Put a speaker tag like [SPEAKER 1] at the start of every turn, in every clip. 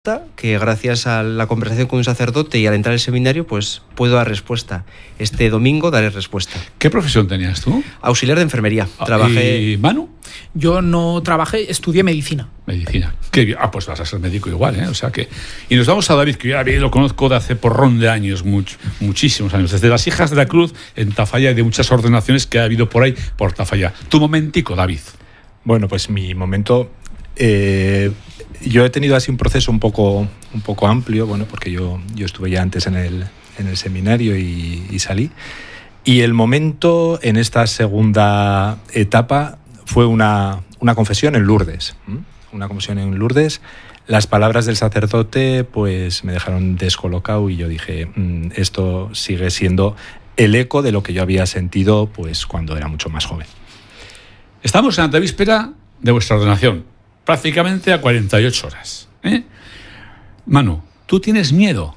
[SPEAKER 1] que gracias a la conversación con un sacerdote y al entrar al seminario, pues puedo dar respuesta. Este domingo daré respuesta.
[SPEAKER 2] ¿Qué profesión tenías tú?
[SPEAKER 1] Auxiliar de enfermería.
[SPEAKER 2] ¿Y Manu?
[SPEAKER 3] Yo no trabajé, estudié medicina.
[SPEAKER 2] Medicina. Qué bien. Pues vas a ser médico igual, ¿eh? O sea que... Y nos vamos a David, que yo a David lo conozco de hace porrón de años, muchísimos años. Desde las Hijas de la Cruz en Tafalla y de muchas ordenaciones que ha habido por ahí, por Tafalla. Tu momentico, David.
[SPEAKER 4] Bueno, pues mi momento... yo he tenido así un proceso un poco amplio, bueno, porque yo estuve ya antes en el seminario y salí. Y el momento en esta segunda etapa fue una confesión en Lourdes. Una confesión en Lourdes. Las palabras del sacerdote pues me dejaron descolocado y yo dije, esto sigue siendo el eco de lo que yo había sentido pues cuando era mucho más joven.
[SPEAKER 2] Estamos en la antevíspera de vuestra ordenación. Prácticamente a 48 horas. Manu, ¿tú tienes miedo?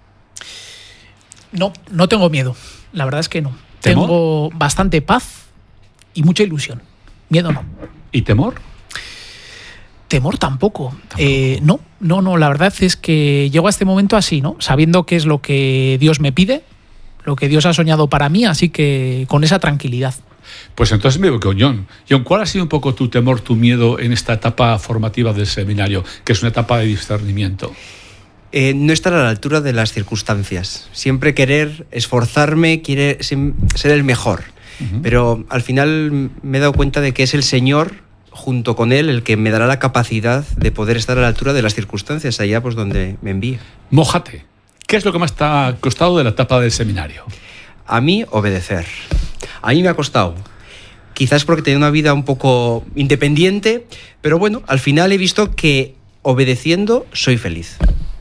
[SPEAKER 3] No tengo miedo. La verdad es que no.
[SPEAKER 2] ¿Temor?
[SPEAKER 3] Tengo bastante paz y mucha ilusión. Miedo no.
[SPEAKER 2] ¿Y temor?
[SPEAKER 3] Temor tampoco. No. La verdad es que llego a este momento así, ¿no? Sabiendo qué es lo que Dios me pide, lo que Dios ha soñado para mí, así que con esa tranquilidad.
[SPEAKER 2] Pues entonces me voy con John. John, ¿cuál ha sido un poco tu temor, tu miedo en esta etapa formativa del seminario, que es una etapa de discernimiento?
[SPEAKER 1] No estar a la altura de las circunstancias. Siempre querer esforzarme, quiere ser el mejor. Uh-huh. Pero al final me he dado cuenta de que es el Señor, junto con Él, el que me dará la capacidad de poder estar a la altura de las circunstancias, allá pues donde me envíe.
[SPEAKER 2] Mójate. ¿Qué es lo que más te ha costado de la etapa del seminario?
[SPEAKER 1] A mí, obedecer. A mí me ha costado. Quizás porque tenía una vida un poco independiente, pero bueno, al final he visto que obedeciendo soy feliz.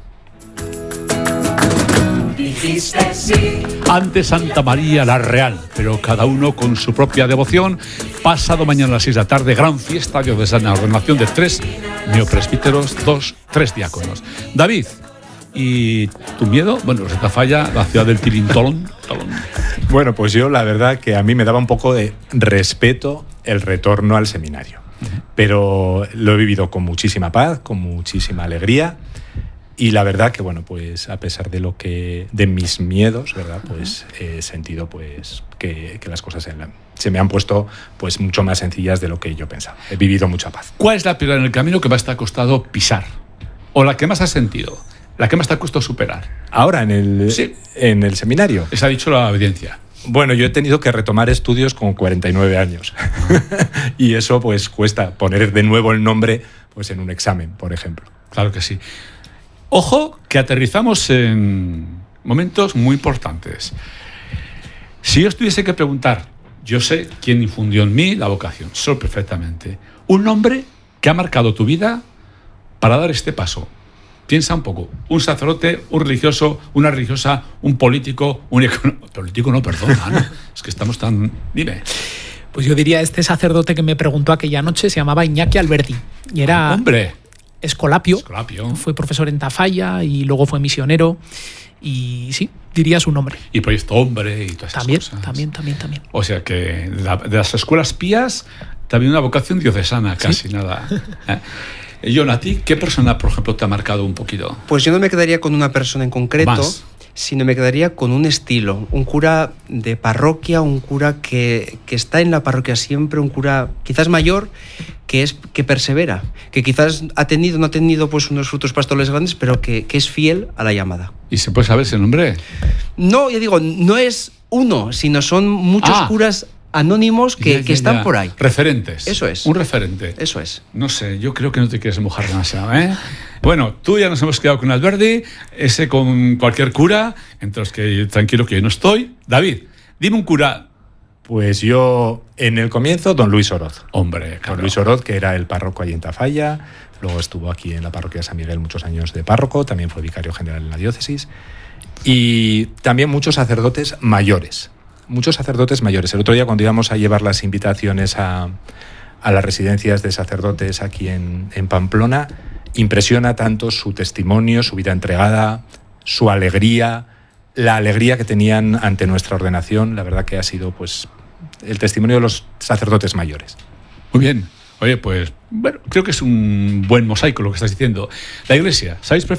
[SPEAKER 2] Ante Santa María la Real, pero cada uno con su propia devoción. Pasado mañana a las 6 de la tarde, gran fiesta diocesana, ordenación de 3 neopresbíteros, 3 diáconos. David, ¿y tu miedo? Bueno, Tafalla, la ciudad del Tirintolón.
[SPEAKER 4] Bueno, pues yo la verdad que a mí me daba un poco de respeto el retorno al seminario. Pero lo he vivido con muchísima paz, con muchísima alegría. Y la verdad que, bueno, pues a pesar de mis miedos, ¿verdad? Pues he sentido pues que las cosas se me han puesto pues mucho más sencillas de lo que yo pensaba. He vivido mucha paz.
[SPEAKER 2] ¿Cuál es la piedra en el camino que más te ha costado pisar? ¿O la que más has sentido? ¿La que más te ha costado superar?
[SPEAKER 4] Ahora, en el seminario.
[SPEAKER 2] Esa ha dicho la obediencia.
[SPEAKER 4] Bueno, yo he tenido que retomar estudios con 49 años. Y eso pues cuesta poner de nuevo el nombre pues en un examen, por ejemplo.
[SPEAKER 2] Claro que sí. Ojo, que aterrizamos en momentos muy importantes. Si yo os tuviese que preguntar, yo sé quién infundió en mí la vocación, sé perfectamente. Un nombre que ha marcado tu vida para dar este paso. Piensa un poco, un sacerdote, un religioso, una religiosa, un político, político no, perdón, ¿no? Es que estamos tan... Dime.
[SPEAKER 3] Pues yo diría, este sacerdote que me preguntó aquella noche se llamaba Iñaki Alberdi. Y era...
[SPEAKER 2] ¡Hombre!
[SPEAKER 3] Escolapio.
[SPEAKER 2] Fue
[SPEAKER 3] profesor en Tafalla y luego fue misionero. Y sí, diría su nombre.
[SPEAKER 2] Y Proyecto Hombre y todas esas cosas.
[SPEAKER 3] También.
[SPEAKER 2] O sea que de las escuelas pías también una vocación diocesana, casi. ¿Sí? Nada. John, ¿a ti qué persona, por ejemplo, te ha marcado un poquito?
[SPEAKER 1] Pues yo no me quedaría con una persona en concreto, sino me quedaría con un estilo. Un cura de parroquia, un cura que está en la parroquia siempre, un cura quizás mayor, que persevera, que quizás no ha tenido pues unos frutos pastorales grandes, pero que es fiel a la llamada.
[SPEAKER 2] ¿Y se puede saber ese nombre?
[SPEAKER 1] No, yo digo, no es uno, sino son muchos curas anónimos que están por ahí.
[SPEAKER 2] Referentes.
[SPEAKER 1] Eso es.
[SPEAKER 2] Un referente.
[SPEAKER 1] Eso es.
[SPEAKER 2] No sé, yo creo que no te quieres mojar demasiado, ¿eh? Bueno, tú ya nos hemos quedado con Alberdi, ese con cualquier cura, entre los que tranquilo que yo no estoy. David, dime un cura.
[SPEAKER 4] Pues yo, en el comienzo, don Luis Oroz.
[SPEAKER 2] Hombre, claro.
[SPEAKER 4] Don Luis Oroz, que era el párroco allí en Tafalla, luego estuvo aquí en la parroquia de San Miguel muchos años de párroco, también fue vicario general en la diócesis, y también muchos sacerdotes mayores. El otro día, cuando íbamos a llevar las invitaciones a las residencias de sacerdotes aquí en Pamplona, impresiona tanto su testimonio, su vida entregada, su alegría, la alegría que tenían ante nuestra ordenación. La verdad que ha sido pues el testimonio de los sacerdotes mayores.
[SPEAKER 2] Muy bien. Oye, pues, bueno, creo que es un buen mosaico lo que estás diciendo. La Iglesia, ¿sabéis